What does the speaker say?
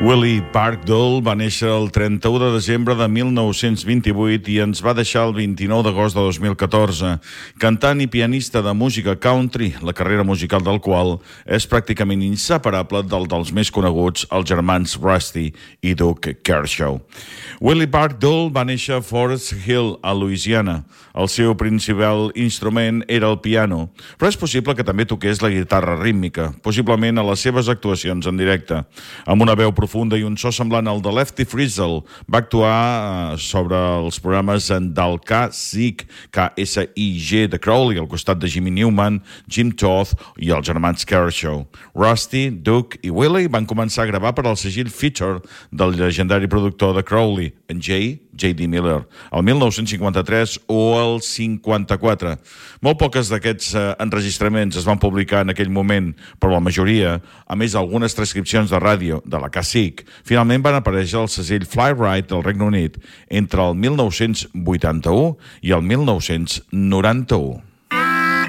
Willie Barkdoll va néixer el 31 de desembre de 1928 i ens va deixar el 29 d'agost de 2014. Cantant i pianista de música country, la carrera musical del qual és pràcticament inseparable dels més coneguts, els germans Rusty i Duke Kershaw. Willie Barkdoll va néixer a Forest Hill, a Louisiana. El seu principal instrument era el piano, però és possible que també toqués la guitarra rítmica, possiblement a les seves actuacions en directe. Amb una veu profunda i un so semblant al de Lefty Frizzell, va actuar sobre els programes del K-Sig de Crowley, al costat de Jimmy Newman, Jim Toth i els germans Kershaw. Rusty, Duke i Willie van començar a gravar per al segell Feature del llegendari productor de Crowley, en J.D. Miller, el 1953 o el 54. Molt poques d'aquests enregistraments es van publicar en aquell moment, però la majoria, a més algunes transcripcions de ràdio de la K-Sig, finalment van aparèixer al segell Fly-Rite del Regne Unit entre el 1981 i el 1991.